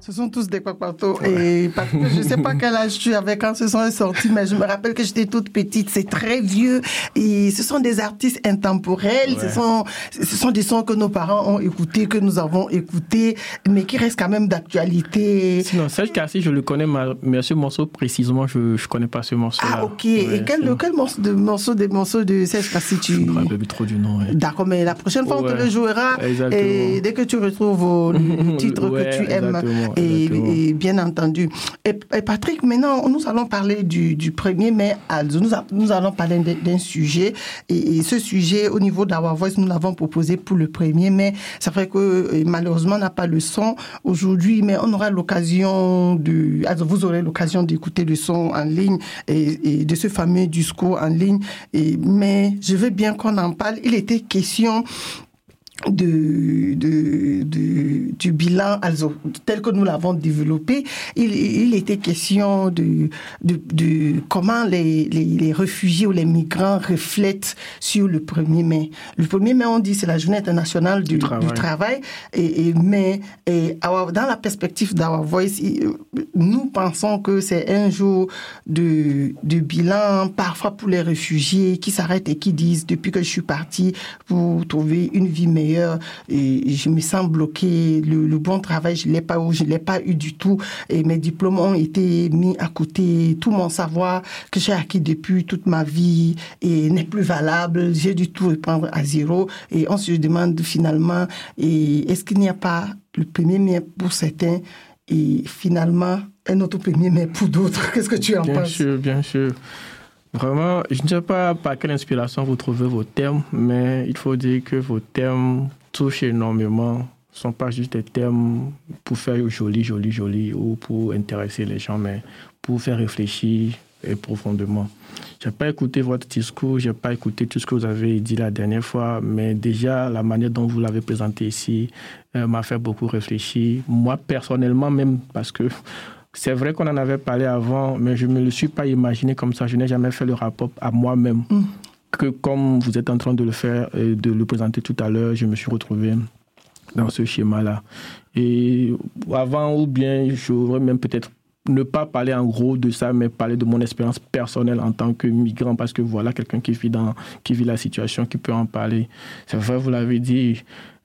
Ce sont tous des papatos. Et parce que je ne sais pas quel âge tu avais quand ce sont sortis, mais je me rappelle que j'étais toute petite. C'est très vieux. Et ce sont des artistes intemporels. Ouais. Ce sont des sons que nos parents ont écoutés, que nous avons écoutés, mais qui restent quand même d'actualité. Sinon, Serge Kassi, je le connais, mais ce morceau précisément, je ne connais pas ce morceau-là. Ah, ok. Ouais, et quel morceau de Serge Kassi tu... Je me rappelle plus trop du nom. Ouais. D'accord, mais la prochaine fois, on te le jouera. Exactement. Et dès que tu retrouves le titre que tu aimes. Et bien entendu. Et Patrick, maintenant, nous allons parler du 1er mai. Nous allons parler d'un sujet. Et ce sujet, au niveau d'Our Voice, nous l'avons proposé pour le 1er mai. C'est vrai que malheureusement, on n'a pas le son aujourd'hui, mais on aura l'occasion vous aurez l'occasion d'écouter le son en ligne et de ce fameux discours en ligne. Mais je veux bien qu'on en parle. Il était question du bilan tel que nous l'avons développé. Il était question de comment les réfugiés ou les migrants reflètent sur le 1er mai. Le 1er mai, on dit c'est la journée internationale du travail. Mais dans la perspective d'Our Voice, nous pensons que c'est un jour de bilan, parfois pour les réfugiés qui s'arrêtent et qui disent depuis que je suis parti pour trouver une vie meilleure, et je me sens bloqué, le bon travail je l'ai pas eu du tout, et mes diplômes ont été mis à côté, tout mon savoir que j'ai acquis depuis toute ma vie et n'est plus valable, j'ai dû tout reprendre à zéro, et on se demande finalement est-ce qu'il n'y a pas le 1er mai pour certains et finalement un autre 1er mai pour d'autres? Qu'est-ce que tu en penses? Bien sûr. Vraiment, je ne sais pas par quelle inspiration vous trouvez vos termes, mais il faut dire que vos termes touchent énormément. Ce ne sont pas juste des termes pour faire joli ou pour intéresser les gens, mais pour faire réfléchir profondément. Je n'ai pas écouté votre discours, je n'ai pas écouté tout ce que vous avez dit la dernière fois, mais déjà la manière dont vous l'avez présenté ici m'a fait beaucoup réfléchir. Moi, personnellement, même parce que c'est vrai qu'on en avait parlé avant, mais je ne me le suis pas imaginé comme ça. Je n'ai jamais fait le rapport à moi-même. Que comme vous êtes en train de le faire et de le présenter tout à l'heure, je me suis retrouvé dans ce schéma-là. Et avant, ou bien j'aurais même peut-être ne pas parler en gros de ça, mais parler de mon expérience personnelle en tant que migrant, parce que voilà quelqu'un qui vit la situation, qui peut en parler. C'est vrai, vous l'avez dit,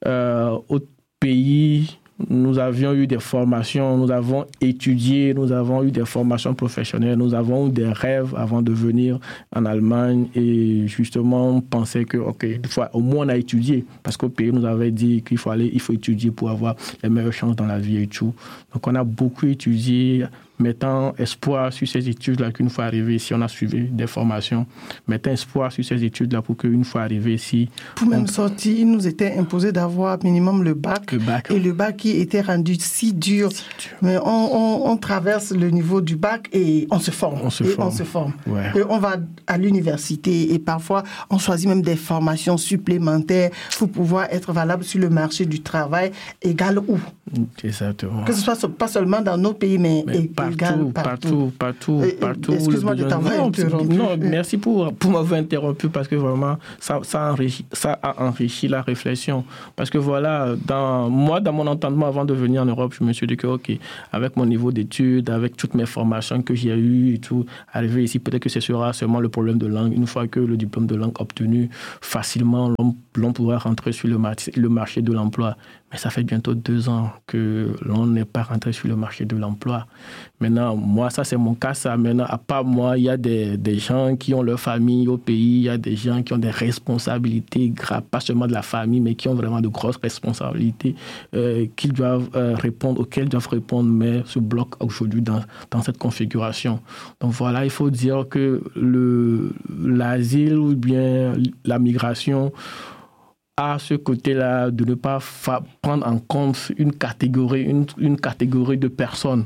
au pays, nous avions eu des formations, nous avons étudié, nous avons eu des formations professionnelles, nous avons eu des rêves avant de venir en Allemagne, et justement on pensait que au moins on a étudié, parce qu'au pays nous avait dit qu'il faut étudier pour avoir les meilleures chances dans la vie et tout. Donc on a beaucoup étudié, mettant espoir sur ces études-là qu'une fois arrivé ici, on a suivi des formations, mettant espoir sur ces études-là pour qu'une fois arrivé ici... Pour même sortir, il nous était imposé d'avoir minimum le bac. Et le bac qui était rendu si dur. Mais on traverse le niveau du bac et on se forme. Ouais. Et on va à l'université et parfois on choisit même des formations supplémentaires pour pouvoir être valable sur le marché du travail, égal où. Exactement. Que ce soit pas seulement dans nos pays, mais partout. Excuse-moi de t'avoir interrompu. Non, merci pour m'avoir interrompu, parce que vraiment, ça a enrichi la réflexion. Parce que voilà, dans mon entendement avant de venir en Europe, je me suis dit que, avec mon niveau d'études, avec toutes mes formations que j'ai eues et tout, arriver ici, peut-être que ce sera seulement le problème de langue. Une fois que le diplôme de langue obtenu, facilement, l'on pourra rentrer sur le marché de l'emploi. Mais ça fait bientôt 2 ans que l'on n'est pas rentré sur le marché de l'emploi. Maintenant, moi, ça c'est mon cas. Ça. Maintenant, à part moi, il y a des gens qui ont leur famille au pays, il y a des gens qui ont des responsabilités graves, pas seulement de la famille, mais qui ont vraiment de grosses responsabilités auxquelles doivent répondre, mais se bloquent aujourd'hui dans cette configuration. Donc voilà, il faut dire que l'asile ou bien la migration à ce côté-là de ne pas prendre en compte une catégorie de personnes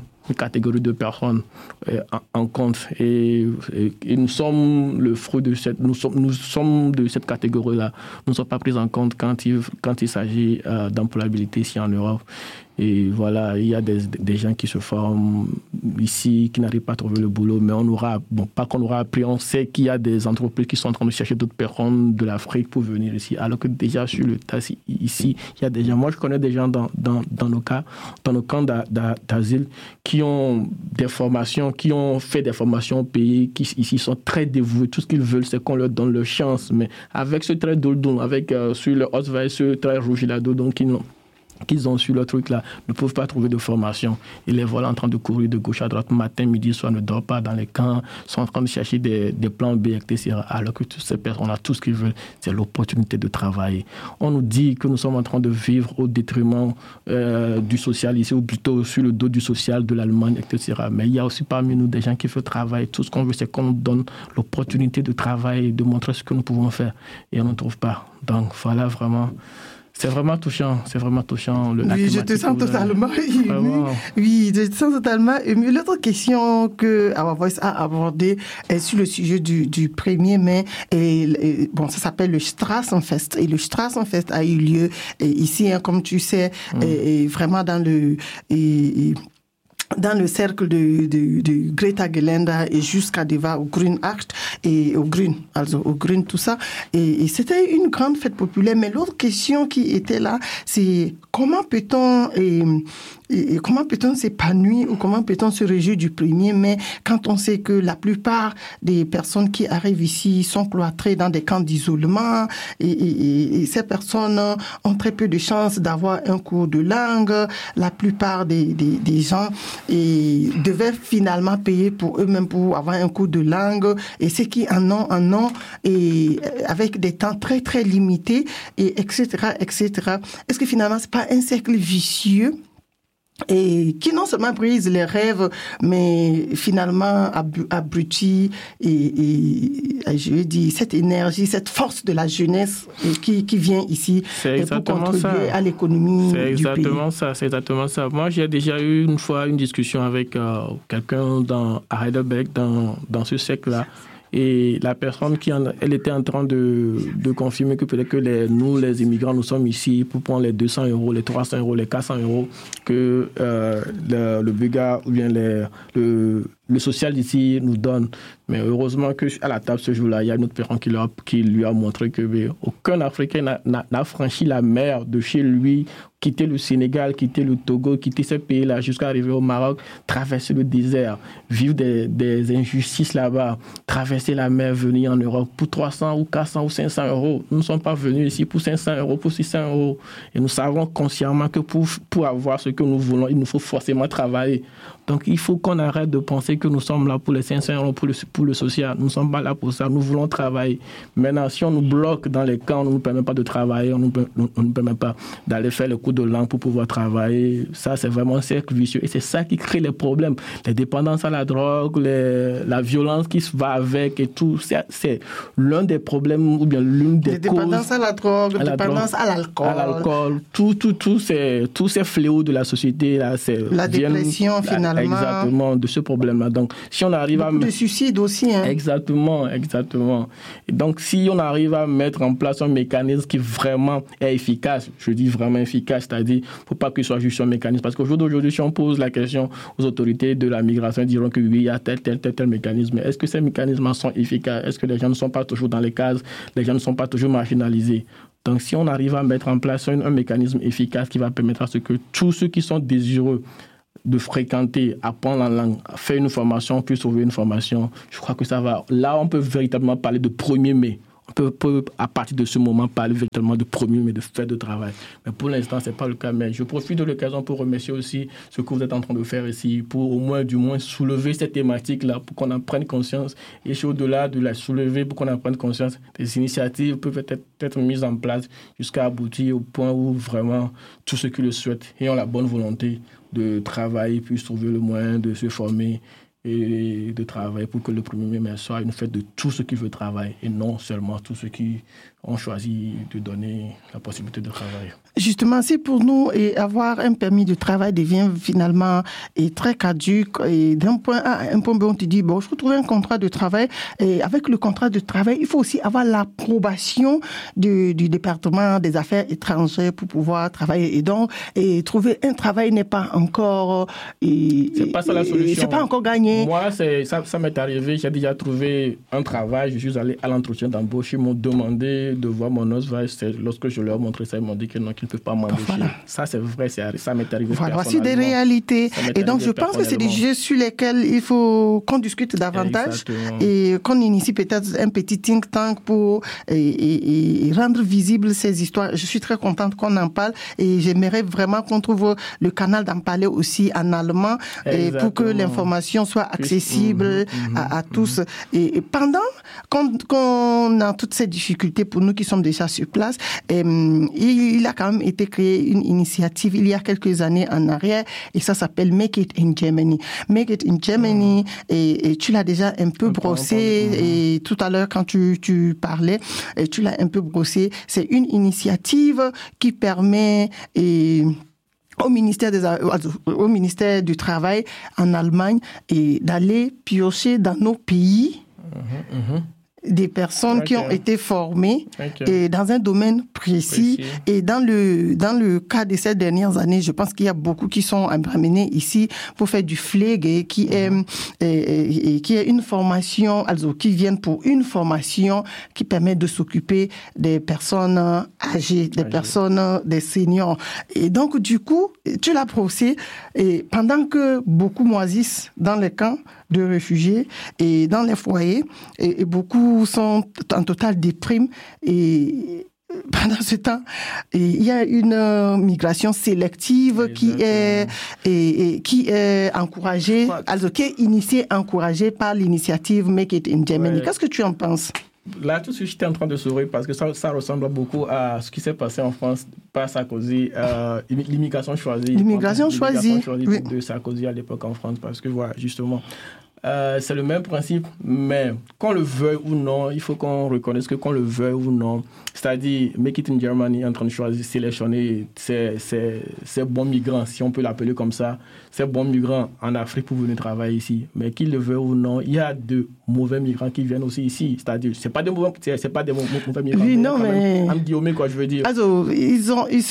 en compte, et nous sommes le fruit de nous sommes de cette catégorie-là. Nous ne sommes pas pris en compte quand il s'agit d'employabilité ici en Europe. Et voilà, il y a des gens qui se forment ici, qui n'arrivent pas à trouver le boulot, mais pas qu'on aura appris, on sait qu'il y a des entreprises qui sont en train de chercher d'autres personnes de l'Afrique pour venir ici, alors que déjà sur le tas, ici, il y a des gens, moi je connais des gens dans nos camps d'asile qui ont des formations, qui ont fait des formations au pays, qui ici sont très dévoués, tout ce qu'ils veulent, c'est qu'on leur donne leur chance, mais avec ce trait doudou, avec sur le Oswald, ce trait rouge là-dedans, donc qu'ils ont sur le truc là, ne peuvent pas trouver de formation. Et les voilà en train de courir de gauche à droite, matin, midi, soir, ne dorment pas dans les camps, sont en train de chercher des plans B, etc. Alors que toutes ces personnes, on a tout ce qu'ils veulent, c'est l'opportunité de travailler. On nous dit que nous sommes en train de vivre au détriment du social ici, ou plutôt sur le dos du social de l'Allemagne, etc. Mais il y a aussi parmi nous des gens qui veulent travailler. Tout ce qu'on veut, c'est qu'on nous donne l'opportunité de travailler, de montrer ce que nous pouvons faire. Et on ne trouve pas. Donc voilà, vraiment... C'est vraiment touchant, Oui, je te sens totalement ému. Oui, je te sens totalement ému. L'autre question que Our Voice a abordée est sur le sujet du 1er mai. Bon, ça s'appelle le Strassenfest. Et le Strassenfest a eu lieu ici, hein, comme tu sais, vraiment dans le cercle de Greta Gelender et jusqu'à Deva au Grünacht et au Grün, tout ça. Et c'était une grande fête populaire. Mais l'autre question qui était là, c'est comment peut-on s'épanouir ou comment peut-on se réjouir du 1er mai quand on sait que la plupart des personnes qui arrivent ici sont cloîtrées dans des camps d'isolement et ces personnes ont très peu de chances d'avoir un cours de langue. La plupart des gens devaient finalement payer pour eux-mêmes pour avoir un cours de langue, et ceux qui en ont et avec des temps très très limités, et etc. Est-ce que finalement c'est pas un cercle vicieux et qui non seulement brise les rêves, mais finalement abrutit et je veux dire cette énergie, cette force de la jeunesse qui vient ici pour contribuer à l'économie du pays. C'est exactement ça. Moi, j'ai déjà eu une fois une discussion avec quelqu'un à Heidelberg dans ce cercle-là. Et la personne elle était en train de confirmer que peut-être que nous, les immigrants, nous sommes ici pour prendre les 200 €, les 300 €, les 400 € que le Bulgare ou bien le social ici nous donne. Mais heureusement qu'à la table ce jour-là, il y a une autre personne qui lui a montré que aucun Africain n'a franchi la mer de chez lui, quitté le Sénégal, quitté le Togo, quitté ces pays-là jusqu'à arriver au Maroc, traverser le désert, vivre des injustices là-bas, traverser la mer, venir en Europe pour 300 ou 400 ou 500 €. Nous ne sommes pas venus ici pour 500 €, pour 600 €. Et nous savons consciemment que pour avoir ce que nous voulons, il nous faut forcément travailler. Donc, il faut qu'on arrête de penser que nous sommes là pour les 500 € pour le social. Nous ne sommes pas là pour ça. Nous voulons travailler. Maintenant, si on nous bloque dans les camps, on ne nous permet pas de travailler, on ne nous permet pas d'aller faire le cours de langue pour pouvoir travailler. Ça, c'est vraiment un cercle vicieux. Et c'est ça qui crée les problèmes. Les dépendances à la drogue, la violence qui va avec et tout. C'est l'un des problèmes ou bien l'une des causes. Les dépendances à la drogue, les dépendances à l'alcool. Tous ces fléaux de la société, là, la dépression, finalement. Exactement, de ce problème-là. Donc, si on arrive beaucoup de suicides aussi. Hein. Exactement. Et donc, si on arrive à mettre en place un mécanisme qui vraiment est efficace, je dis vraiment efficace, c'est-à-dire, il ne faut pas qu'il soit juste un mécanisme. Parce qu'au jour d'aujourd'hui, si on pose la question aux autorités de la migration, ils diront que oui, il y a tel mécanisme. Mais est-ce que ces mécanismes sont efficaces? Est-ce que les gens ne sont pas toujours dans les cases? Les gens ne sont pas toujours marginalisés? Donc, si on arrive à mettre en place un mécanisme efficace qui va permettre à ce que tous ceux qui sont désireux de fréquenter, apprendre la langue, faire une formation, puis trouver une formation, je crois que ça va. Là, on peut véritablement parler de 1er mai. On peut, à partir de ce moment, parler véritablement de 1er mai, de fête de travail. Mais pour l'instant, ce n'est pas le cas. Mais je profite de l'occasion pour remercier aussi ce que vous êtes en train de faire ici, pour du moins soulever cette thématique-là, pour qu'on en prenne conscience. Et au-delà de la soulever, pour qu'on en prenne conscience, des initiatives peuvent être mises en place jusqu'à aboutir au point où vraiment tous ceux qui le souhaitent et ont la bonne volonté de travailler puissent trouver le moyen de se former et de travailler pour que le 1er mai soit une fête de tous ceux qui veulent travailler et non seulement tous ceux qui ont choisi de donner la possibilité de travailler. Justement, si pour nous, avoir un permis de travail devient finalement très caduc, et d'un point A à un point B, on te dit, bon, je peux trouver un contrat de travail, et avec le contrat de travail, il faut aussi avoir l'approbation du département des affaires étrangères pour pouvoir travailler. Et donc, trouver un travail n'est pas encore... c'est pas ça la solution. C'est pas encore gagné. Moi, ça m'est arrivé, j'ai déjà trouvé un travail, je suis allé à l'entretien d'embauche, ils m'ont demandé de voir mon Ausweis. Lorsque je leur ai montré ça, ils m'ont dit que non, qu'ils ne peuvent pas m'embaucher. Voilà. Ça, c'est vrai, ça m'est arrivé personnellement. Voici des réalités. Et donc, je pense que c'est des sujets sur lesquels il faut qu'on discute davantage. Exactement. Et qu'on initie peut-être un petit think tank pour rendre visibles ces histoires. Je suis très contente qu'on en parle et j'aimerais vraiment qu'on trouve le canal d'en parler aussi en allemand pour que l'information soit accessible à tous. Et pendant qu'on a toutes ces difficultés pour nous qui sommes déjà sur place, il a quand même été créé une initiative il y a quelques années en arrière et ça s'appelle Make It in Germany. Make It in Germany et tu l'as déjà un peu brossé et tout à l'heure quand tu parlais, tu l'as un peu brossé. C'est une initiative qui permet au ministère du Travail en Allemagne et d'aller piocher dans nos pays des personnes qui ont été formées et dans un domaine précis. Et dans le cas de ces dernières années, je pense qu'il y a beaucoup qui sont amenés ici pour faire du Pflege, qui est une formation, qui viennent pour une formation qui permet de s'occuper des personnes âgées, des seniors. Et donc, du coup, tu l'as procès et pendant que beaucoup moisissent dans les camps de réfugiés et dans les foyers et beaucoup sont en totale déprime et pendant ce temps, il y a une migration sélective qui est encouragée, qui est initiée, encouragée par l'initiative Make It in Germany. Qu'est-ce que tu en penses? Là, tout de suite, j'étais en train de sourire parce que ça ressemble beaucoup à ce qui s'est passé en France par Sarkozy, l'immigration choisie. L'immigration choisie de Sarkozy à l'époque en France parce que voilà, justement, c'est le même principe, mais qu'on le veuille ou non, il faut qu'on reconnaisse que qu'on le veuille ou non, c'est-à-dire Make It in Germany est en train de choisir, sélectionner ces bons migrants, si on peut l'appeler comme ça, ces bons migrants en Afrique pour venir travailler ici. Mais qu'ils le veuillent ou non, il y a de mauvais migrants qui viennent aussi ici, c'est-à-dire c'est pas des mauvais migrants. Oui, non, mais en Guillaume, quoi, je veux dire. Alors, ils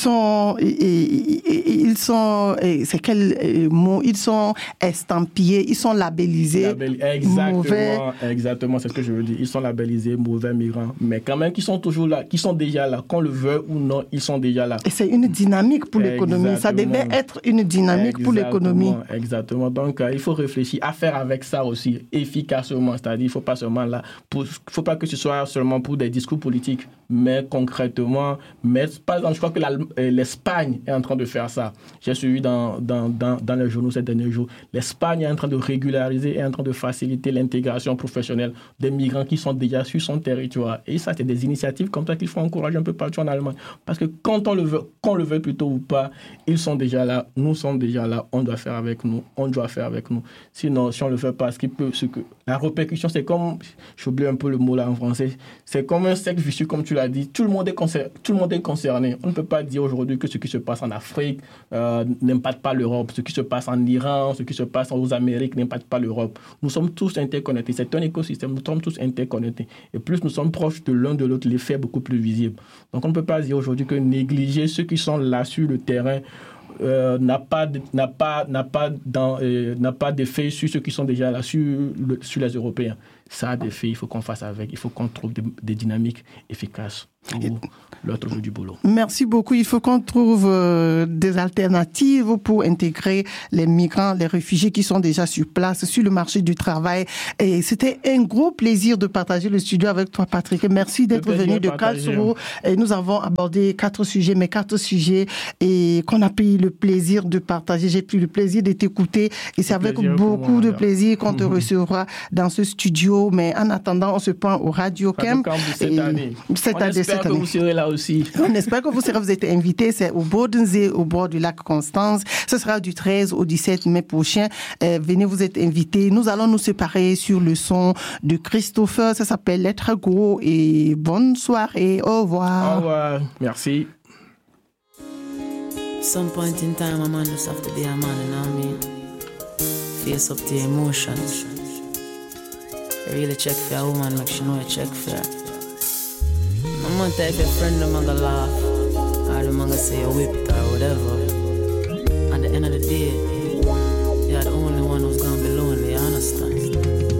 sont, c'est quel mot? Ils sont estampillés, ils sont labellisés. Exactement, c'est ce que je veux dire. Ils sont labellisés mauvais migrants, mais quand même, qui sont toujours là, qui sont déjà là, qu'on le veut ou non, ils sont déjà là. Et c'est une dynamique pour l'économie. Ça devait être une dynamique pour l'économie. Exactement. Donc, il faut réfléchir à faire avec ça aussi efficacement. C'est-à-dire, il faut pas que ce soit seulement pour des discours politiques, mais concrètement. Mais par exemple, je crois que l'Espagne est en train de faire ça. J'ai suivi dans les journaux ces derniers jours. L'Espagne est en train de régulariser, est en train de faciliter l'intégration professionnelle des migrants qui sont déjà sur son territoire. Et ça, c'est des initiatives comme ça qu'il faut encourager un peu partout en Allemagne. Parce que quand on le veut, qu'on le veuille plutôt ou pas, ils sont déjà là, nous sommes déjà là, on doit faire avec nous. Sinon, si on ne le fait pas, la répercussion, c'est comme, j'oublie un peu le mot là en français, c'est comme un cercle vicieux, comme tu l'as dit. Tout le monde est concerné. On ne peut pas dire aujourd'hui que ce qui se passe en Afrique n'impacte pas l'Europe, ce qui se passe en Iran, ce qui se passe aux Amériques n'impacte pas l'Europe. Nous sommes tous interconnectés. C'est un écosystème, nous sommes tous interconnectés. Et plus nous sommes proches de l'un de l'autre, l'effet est beaucoup plus visible. Donc on ne peut pas dire aujourd'hui que négliger ceux qui sont là sur le terrain n'a pas d'effet sur ceux qui sont déjà là, sur les Européens. Ça a des faits, il faut qu'on fasse avec, il faut qu'on trouve des dynamiques efficaces pour leur trouver du boulot. Merci beaucoup. Il faut qu'on trouve des alternatives pour intégrer les migrants, les réfugiés qui sont déjà sur place, sur le marché du travail. Et c'était un gros plaisir de partager le studio avec toi, Patrick. Merci d'être venu de Karlsruhe. Et nous avons abordé 4 sujets et qu'on a pris le plaisir de partager. J'ai pris le plaisir de t'écouter et c'est avec beaucoup de plaisir qu'on te recevra dans ce studio radio, mais en attendant, on se prend au Radio Camp. Cette année. On espère que vous serez là aussi. On espère que vous êtes invités. C'est au Bodensee, au bord du lac Constance. Ce sera du 13 au 17 mai prochain. Venez, vous êtes invités. Nous allons nous séparer sur le son de Christopher. Ça s'appelle L'être gros. Et bonne soirée. Au revoir. Au revoir. Merci. Some point in time, a man just have to be a man, you know what I mean? Face up to your emotions. You really check for a woman, make sure you know you check for her. No matter if your friend them gonna laugh, or them gonna say you whipped or whatever. At the end of the day, you're the only one who's